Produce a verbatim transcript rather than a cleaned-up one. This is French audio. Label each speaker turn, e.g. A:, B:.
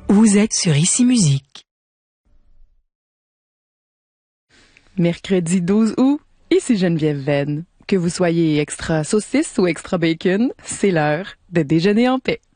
A: Vous êtes sur Ici Musique.
B: Mercredi douze août, ici Geneviève Venn. Que vous soyez extra saucisse ou extra bacon, c'est l'heure de déjeuner en paix.